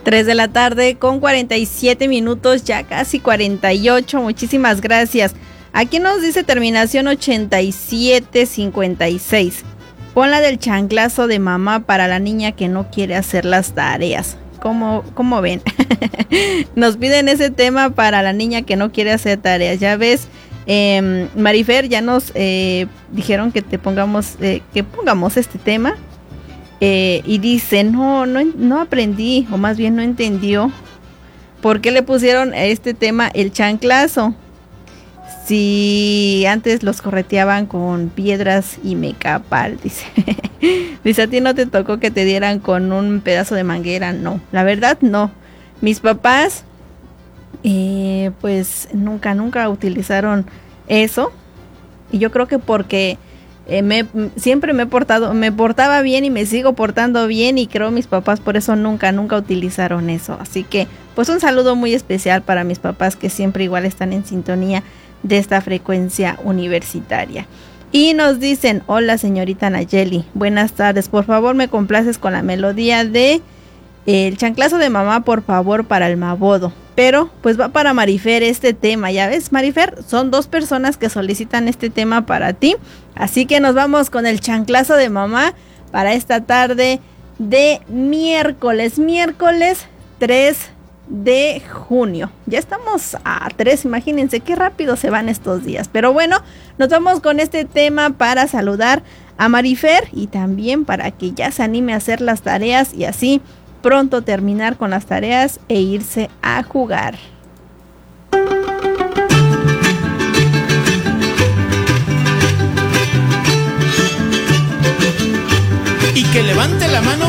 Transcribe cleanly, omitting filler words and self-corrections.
3 de la tarde con 47 minutos, ya casi 48. Muchísimas gracias. Aquí nos dice terminación 8756. Pon la del chanclazo de mamá para la niña que no quiere hacer las tareas. ¿Cómo ven? Nos piden ese tema para la niña que no quiere hacer tareas. Ya ves, Marifer, ya nos dijeron que pongamos este tema. Y dice, no aprendí, o más bien no entendió por qué le pusieron a este tema el chanclazo. Si antes los correteaban con piedras y mecapal, dice. Dice, a ti no te tocó que te dieran con un pedazo de manguera. No, la verdad no. Mis papás, pues nunca utilizaron eso. Y yo creo que porque siempre me portaba bien y me sigo portando bien, y creo mis papás por eso nunca utilizaron eso. Así que pues un saludo muy especial para mis papás, que siempre igual están en sintonía de esta frecuencia universitaria. Y nos dicen, hola señorita Nayeli, buenas tardes, por favor me complaces con la melodía de el chanclazo de mamá, por favor, para el Mabodo. Pero pues va para Marifer este tema, ya ves Marifer, son 2 personas que solicitan este tema para ti, así que nos vamos con el chanclazo de mamá para esta tarde de miércoles 3 de junio. Ya estamos a 3, imagínense qué rápido se van estos días. Pero bueno, nos vamos con este tema para saludar a Marifer y también para que ya se anime a hacer las tareas y así pronto terminar con las tareas e irse a jugar. Y que levante la mano